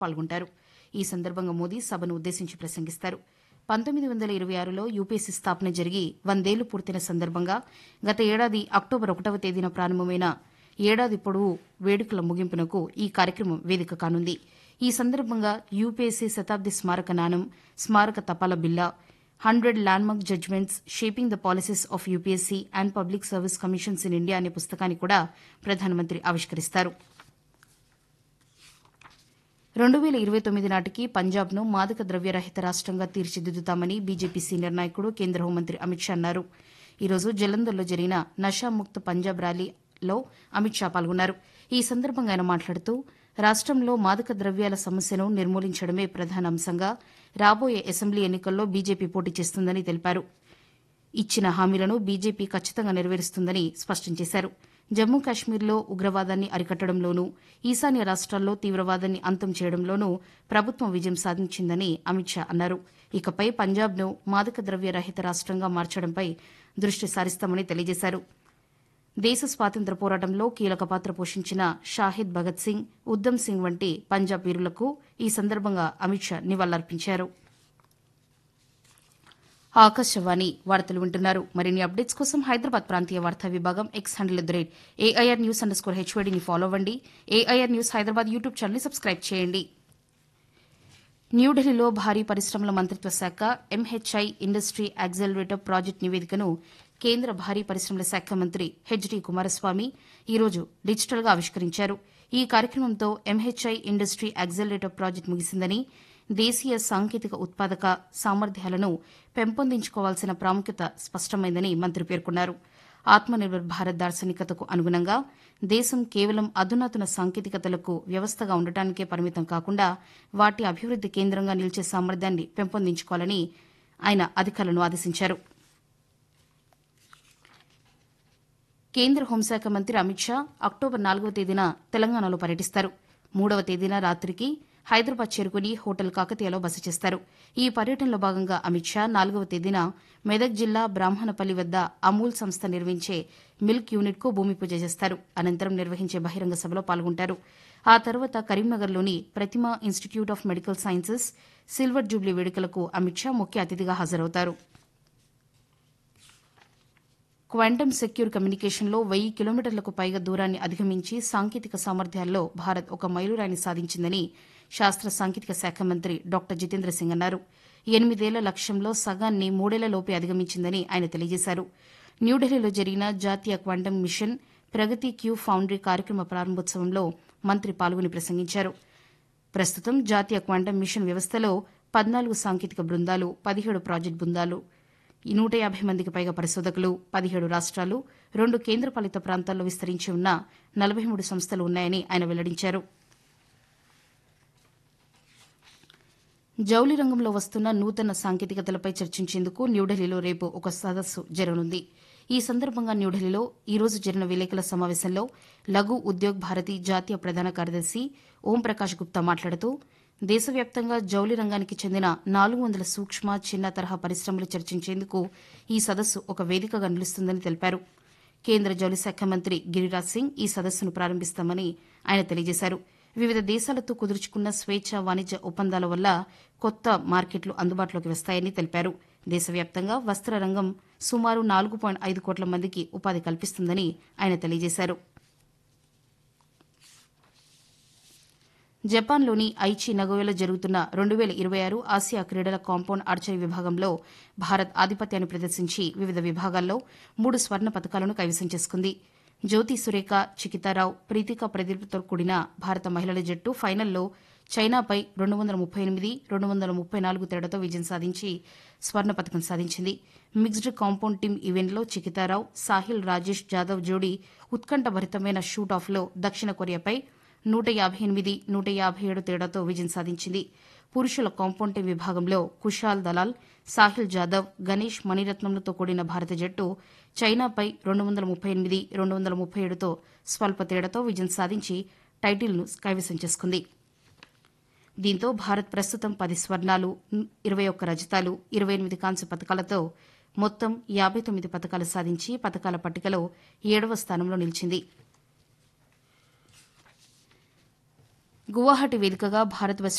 పాల్గొంటారు. ఈ సందర్భంగా మోదీ సభను ఉద్దేశించి ప్రసంగిస్తారు. 1926లో యూపీఎస్సీ స్థాపన జరిగి 100 పూర్తయిన సందర్భంగా గత ఏడాది అక్టోబర్ 1వ తేదీన ప్రారంభమైన ఏడాది పొడవు వేడుకల ముగింపునకు ఈ కార్యక్రమం వేదిక కానుంది. ఈ సందర్భంగా యూపీఎస్సీ శతాబ్ది స్మారక నాణం, స్మారక తపాలా బిళ్ల, 100 landmark judgements shaping the policies of UPSC and public service commissions in India అనే పుస్తకాన్ని కూడా ప్రధానమంత్రి ఆవిష్కరిస్తారు. 2029 నాటికి పంజాబ్ను మాదక ద్రవ్యరహిత రాష్టంగా తీర్చిదిద్దుతామని బీజేపీ సీనియర్ నాయకుడు కేంద్ర హోంమంత్రి అమిత్ షా అన్నారు. ఈరోజు జలంధర్లో జరిగిన నషాముక్త్ పంజాబ్ ర్యాలీలో అమిత్ షా పాల్గొన్నారు. ఈ సందర్భంగా ఆయన మాట్లాడుతూ రాష్టంలో మాదక ద్రవ్యాల సమస్యను నిర్మూలించడమే ప్రధాన అంశంగా రాబోయే అసెంబ్లీ ఎన్నికల్లో బీజేపీ పోటీ చేస్తుందని తెలిపారు. ఇచ్చిన హామీలను బీజేపీ ఖచ్చితంగా నెరవేరుస్తుందని స్పష్టం చేశారు. జమ్మూ కాశ్మీర్లో ఉగ్రవాదాన్ని అరికట్టడంలోనూ, ఈశాన్య రాష్ట్రాల్లో తీవ్రవాదాన్ని అంతం చేయడంలోనూ ప్రభుత్వం విజయం సాధించిందని అమిత్ షా అన్నారు. ఇకపై పంజాబ్ను మాదక ద్రవ్య రహిత రాష్టంగా మార్చడంపై దృష్టి సారిస్తామని తెలియజేశారు. దేశ స్వాతంత్ర్య పోరాటంలో కీలక పాత్ర పోషించిన షాహిద్ భగత్ సింగ్, ఉద్దమ్ సింగ్ వంటి పంజాబ్ వీరులకు ఈ సందర్భంగా అమిత్ షా నివాళులర్పించారు. ఆకాశవాణి వార్తలు వింటున్నారు. మరిన్ని అప్డేట్స్ కోసం హైదరాబాద్ ప్రాంతీయ వార్తా విభాగం ఎక్స్ హ్యాండిల్ @AIR News_HYDని ఫాలో అవ్వండి. AIR న్యూస్ హైదరాబాద్ యూట్యూబ్ ఛానల్ని సబ్స్క్రైబ్ చేయండి. న్యూఢిల్లీలో భారీ పరిశ్రమల మంత్రిత్వ శాఖ ఎంహెచ్ఐ ఇండస్ట్రీ యాక్సెలరేటర్ ప్రాజెక్టు నివేదికను కేంద్ర భారీ పరిశ్రమల శాఖ మంత్రి హెచ్డి కుమారస్వామి ఈరోజు డిజిటల్గా ఆవిష్కరించారు. ఈ కార్యక్రమంతో ఎంహెచ్ఐ ఇండస్ట్రీ యాక్సెలరేటర్ ప్రాజెక్టు ముగిసిందని, దేశీయ సాంకేతిక ఉత్పాదక సామర్థ్యాలను పెంపొందించుకోవాల్సిన ప్రాముఖ్యత స్పష్టమైందని మంత్రి పేర్కొన్నారు. ఆత్మనిర్భర్ భారత్ దార్శనికతకు అనుగుణంగా దేశం కేవలం అధునాతన సాంకేతికతలకు వ్యవస్థగా ఉండటానికే పరిమితం కాకుండా వాటి అభివృద్ది కేంద్రంగా నిలిచే సామర్థ్యాన్ని పెంపొందించుకోవాలని ఆయన అధికారులను ఆదేశించారు. కేంద్ర హోంశాఖ మంత్రి అమిత్ షా అక్టోబర్ 4వ తేదీన తెలంగాణలో పర్యటిస్తారు. 3వ తేదీన రాత్రికి హైదరాబాద్ చేరుకుని హోటల్ కాకతీయలో బస చేస్తారు. ఈ పర్యటనలో భాగంగా అమిత్ షా 4వ తేదీన మెదక్ జిల్లా బ్రాహ్మణపల్లి వద్ద అమూల్ సంస్థ నిర్వహించే మిల్క్ యూనిట్కు భూమి పూజ చేస్తారు. అనంతరం నిర్వహించే బహిరంగ సభలో పాల్గొంటారు. ఆ తర్వాత కరీంనగర్లోని ప్రతిమా institute of medical sciences silver Jubilee వేడుకలకు అమిత్ షా ముఖ్య అతిథిగా హాజరవుతారు. క్వాంటమ్ సెక్యూర్ కమ్యూనికేషన్లో 1000 కిలోమీటర్లకు పైగా దూరాన్ని అధిగమించి సాంకేతిక సామర్థ్యాల్లో భారత్ ఒక మైలురాయిని సాధించిందని శాస్త్ర సాంకేతిక శాఖ మంత్రి డాక్టర్ జితేంద్ర సింగ్ అన్నారు. 8 ఏళ్ల లక్ష్యంలో సగాన్ని 3 ఏళ్లలోపే అధిగమించిందని ఆయన తెలియజేశారు. న్యూఢిల్లీలో జరిగిన జాతీయ క్వాంటమ్ మిషన్ ప్రగతి క్యూ ఫౌండరీ కార్యక్రమ ప్రారంభోత్సవంలో మంత్రి పాల్గొని ప్రసంగించారు. ప్రస్తుతం జాతీయ క్వాంటమ్ మిషన్ వ్యవస్థలో 14 సాంకేతిక బృందాలు, 17 ప్రాజెక్టు బృందాలు, 150 మందికి పైగా పరిశోధకులు, 17 రాష్ట్రాలు, 2 కేంద్రపాలిత ప్రాంతాల్లో విస్తరించి ఉన్న 43 సంస్థలు ఉన్నాయని ఆయన వెల్లడించారు. జౌళి రంగంలో వస్తున్న నూతన సాంకేతికతలపై చర్చించేందుకు న్యూఢిల్లీలో రేపు ఒక సదస్సు జరగనుంది. ఈ సందర్భంగా న్యూఢిల్లీలో ఈరోజు జరిగిన విలేకరుల సమావేశంలో లఘు ఉద్యోగ్ భారతి జాతీయ ప్రధాన కార్యదర్శి ఓంప్రకాష్ గుప్తా మాట్లాడుతూ దేశవ్యాప్తంగా జౌళి రంగానికి చెందిన 400 సూక్ష్మ, చిన్న తరహా పరిశ్రమలు చర్చించేందుకు ఈ సదస్సు ఒక వేదికగా నిలుస్తుందని తెలిపారు. కేంద్ర జౌళి శాఖ మంత్రి గిరిరాజ్ సింగ్ ఈ సదస్సును ప్రారంభిస్తామని ఆయన తెలియజేశారు. వివిధ దేశాలతో కుదుర్చుకున్న స్వేచ్ఛ వాణిజ్య ఒప్పందాల వల్ల కొత్త మార్కెట్లు అందుబాటులోకి వస్తాయని తెలిపారు. దేశవ్యాప్తంగా వస్త్ర రంగం సుమారు 4.5 కోట్ల మందికి ఉపాధి కల్పిస్తుందని ఆయన తెలియజేశారు. జపాన్లోని ఐచి నగోయాలో జరుగుతున్న 2026 ఆసియా క్రీడల కాంపౌండ్ ఆర్చరీ విభాగంలో భారత్ ఆధిపత్యాన్ని ప్రదర్శించి వివిధ విభాగాల్లో 3 స్వర్ణ పతకాలను కైవసం చేసుకుంది. జ్యోతి సురేఖ, చికితారావు, ప్రీతికా ప్రదీప్తో కూడిన భారత మహిళల జట్టు ఫైనల్లో చైనాపై 238, 234 తేడాతో విజయం సాధించి స్వర్ణ పతకం సాధించింది. మిక్స్డ్ కాంపౌండ్ టీమ్ ఈవెంట్లో చికితారావు, సాహిల్ రాజేష్ జాదవ్ జోడీ ఉత్కంఠభరితమైన షూట్ ఆఫ్లో దక్షిణ కొరియాపై 158, 157 తేడాతో విజయం సాధించింది. పురుషుల కాంపౌండ్ టీం విభాగంలో కుషాల్ దలాల్, సాహిల్ జాదవ్, గణేష్ మణిరత్నంలతో కూడిన భారత జట్టు చైనాపై 238, 237తో స్వల్ప తేడాతో విజయం సాధించి టైటిల్ను కైవసం చేసుకుంది. దీంతో భారత్ ప్రస్తుతం 10 స్వర్ణాలు, 21 రజతాలు, 28 కాంస్య పతకాలతో మొత్తం 59 పతకాలు సాధించి పతకాల పట్టికలో 7వ స్థానంలో నిలిచింది. గువాహటి వేదికగా భారత్ వెస్ట్